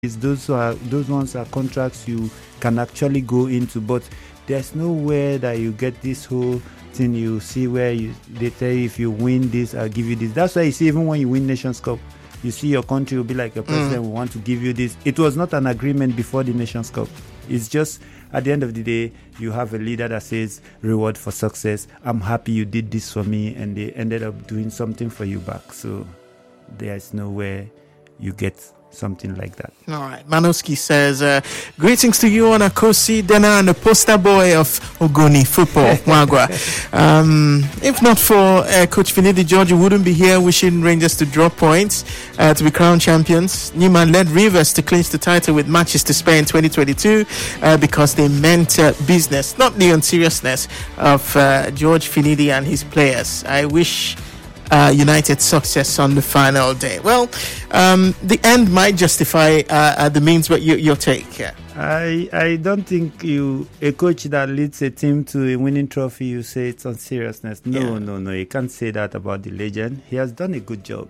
is those ones are contracts you can actually go into, but there's nowhere that you get this whole thing you see where they tell you if you win this, I'll give you this. That's why you see even when you win Nations Cup, you see your country will be like, your president will want to give you this. It was not an agreement before the Nations Cup. It's just at the end of the day, you have a leader that says reward for success. I'm happy you did this for me, and they ended up doing something for you back. So there's nowhere you get something like that. All right. Manowski says, greetings to you on Akosi, Dena, and the poster boy of Ogoni football, Mwagwa. If not for Coach Finidi George, we wouldn't be here wishing Rangers to draw points to be crowned champions. Newman led Rivers to clinch the title with matches to spare in 2022 because they meant business, not the unseriousness of George Finidi and his players. I wish United success on the final day. Well, the end might justify the means, but your take. Yeah. I don't think a coach that leads a team to a winning trophy, you say it's on seriousness. No, you can't say that about the legend. He has done a good job.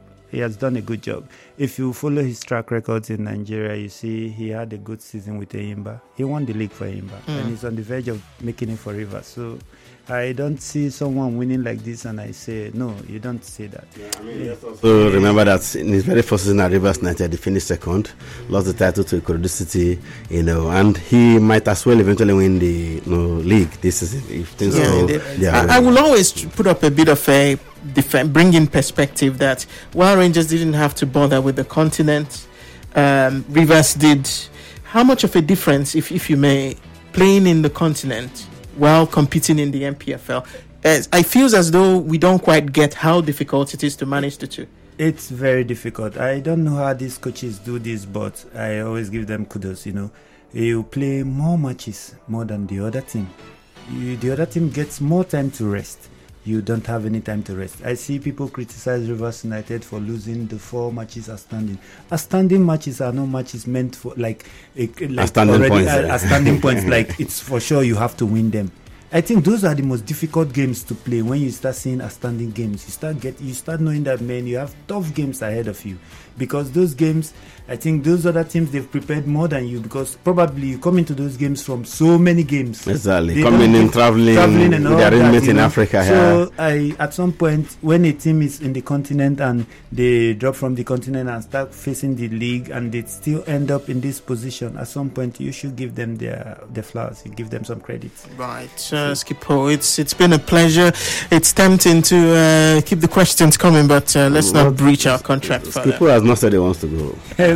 If you follow his track records in Nigeria, you see he had a good season with Enyimba. He won the league for Enyimba, and he's on the verge of making it for Rivers. So I don't see someone winning like this, and I say, no, you don't say that. So remember that in his very first season at Rivers United, he finished second, lost the title to Ikorodu City, and he might as well eventually win the league this season if things go. I will always put up a bit of a bring in perspective that while Rangers didn't have to bother with the continent, Rivers did. How much of a difference, if you may, playing in the continent while competing in the NPFL? I feel as though we don't quite get how difficult it is to manage the two. It's very difficult. I don't know how these coaches do this, but I always give them kudos. You play more matches more than the other team. The other team gets more time to rest. You don't have any time to rest. I see people criticize Rivers United for losing the 4 matches outstanding. Outstanding matches are not matches meant for outstanding points. Like it's for sure you have to win them. I think those are the most difficult games to play. When you start seeing outstanding games, you start knowing that, man, you have tough games ahead of you, because those games, I think those other teams, they've prepared more than you, because probably you come into those games from so many games. Exactly, coming in, traveling and all that, in Africa. So at some point, when a team is in the continent and they drop from the continent and start facing the league, and they still end up in this position, at some point you should give them their flowers. You give them some credit. Right. Skippo, it's been a pleasure. It's tempting to keep the questions coming, but let's not breach our contract. Skippo has not said he wants to go.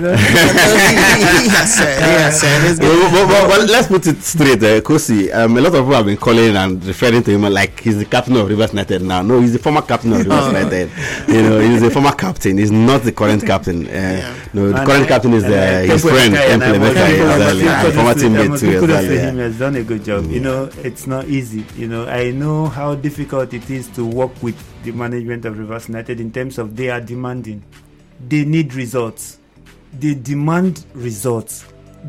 Well, let's put it straight, Kosi. A lot of people have been calling and referring to him like he's the captain of Rivers United now. No, he's the former captain of Rivers United. He's the former captain. He's not the current captain. No, the current captain is his friend, Emple, former teammate too. He has done a good job. It's not easy. I know how difficult it is to work with the management of Rivers United in terms of they are demanding. They need results. They demand results.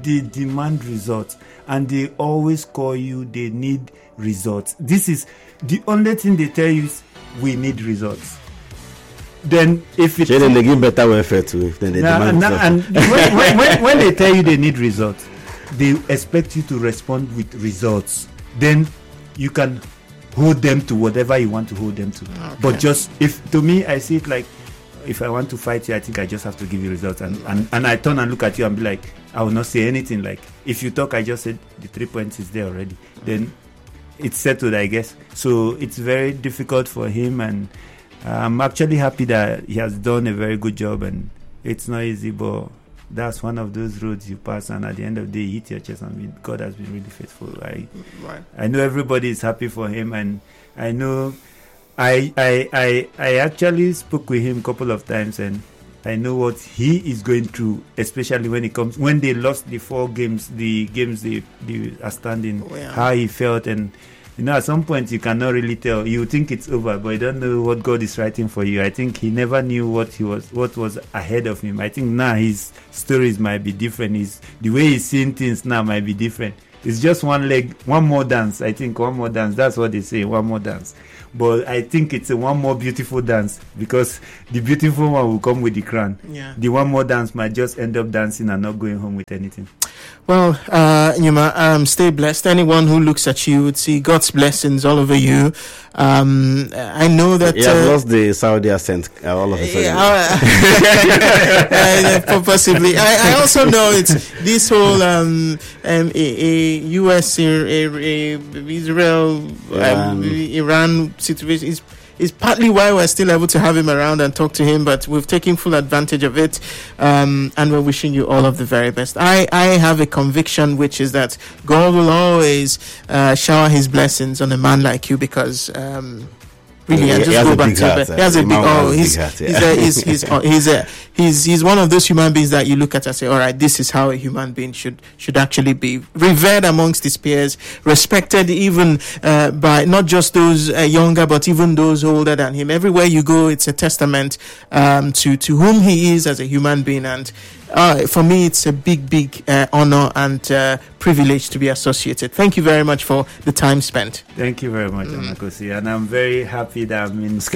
And they always call you, they need results. This is the only thing they tell you is, we need results. Then if it's... Then they give better welfare too. Then they demand results. And when they tell you they need results, they expect you to respond with results. Then you can hold them to whatever you want to hold them to. Okay. But to me, I see it like, if I want to fight you, I think I just have to give you results. And I turn and look at you and be like, I will not say anything. Like, if you talk, I just said the 3 points is there already. Then it's settled, I guess. So it's very difficult for him. And I'm actually happy that he has done a very good job. And it's not easy, but that's one of those roads you pass, and at the end of the day, you hit your chest. God has been really faithful. I know everybody is happy for him, and I know I actually spoke with him a couple of times, and I know what he is going through, especially when they lost the 4 games, the outstanding, how he felt. And at some point you cannot really tell. You think it's over, but you don't know what God is writing for you. I think he never knew what was ahead of him. I think now his stories might be different. The way he's seeing things now might be different. It's just one leg, one more dance. I think one more dance. That's what they say, one more dance. But I think it's a one more beautiful dance, because the beautiful one will come with the crown. Yeah. The one more dance might just end up dancing and not going home with anything. Well, Nyuma, stay blessed. Anyone who looks at you would see God's blessings all over you. I know that... You have lost the Saudi accent all of a sudden. Possibly. I also know it's this whole US, Israel, Iran situation is partly why we're still able to have him around and talk to him, but we've taken full advantage of it, and we're wishing you all of the very best. I have a conviction, which is that God will always shower his blessings on a man like you, because really, I just go back to it. He has a big he's one of those human beings that you look at and say, all right, this is how a human being should actually be. Revered amongst his peers, respected even by not just those younger, but even those older than him. Everywhere you go, it's a testament to whom he is as a human being. And for me, it's a big honor and privilege to be associated. Thank you very much for the time spent. Thank you very much, Anakosi, and I'm very happy that I'm in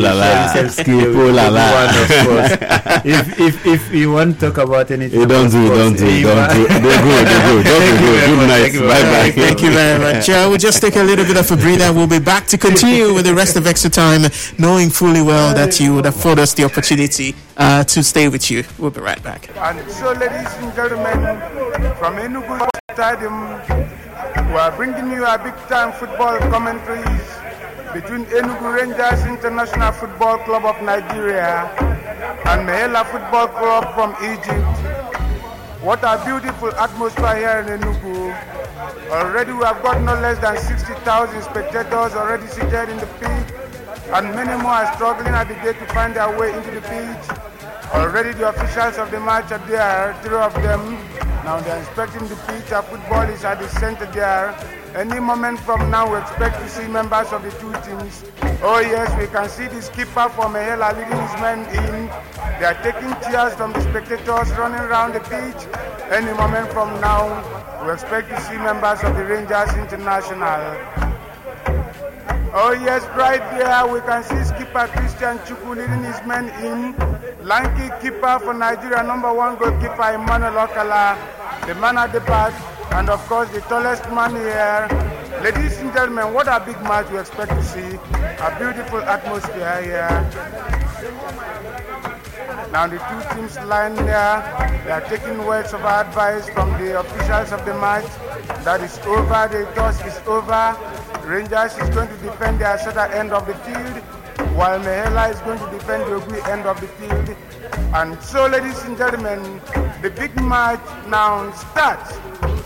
If you want to talk about anything, don't do. They're good. Good night. Bye. Thank you very much. We'll just take a little bit of a breather. We'll be back to continue with the rest of Extra Time, knowing fully well that you would afford us the opportunity to stay with you. We'll be right back. And so, ladies and gentlemen, from Enugu Stadium, we are bringing you a big-time football commentaries between Enugu Rangers International Football Club of Nigeria and Mehela Football Club from Egypt. What a beautiful atmosphere here in Enugu. Already we have got no less than 60,000 spectators already seated in the pitch, and many more are struggling at the gate to find their way into the pitch. Already the officials of the match are there, 3 of them. Now they're inspecting the pitch. Our football is at the center there. Any moment from now, we expect to see members of the two teams. Oh yes, we can see the skipper for Mehela leading his men in. They are taking cheers from the spectators running around the pitch. Any moment from now, we expect to see members of the Rangers International. Oh yes, right there we can see skipper Christian Chukwu leading his men in. Lanky keeper for Nigeria, number 1 goalkeeper Emmanuel Okala, the man at the back, and of course the tallest man here. Ladies and gentlemen, what a big match we expect to see. A beautiful atmosphere here. Now the two teams line there. They are taking words of advice from the officials of the match. That is over, the toss is over. Rangers is going to defend the Asada end of the field, while Mehela is going to defend the Ogui end of the field. And so, ladies and gentlemen, the big match now starts.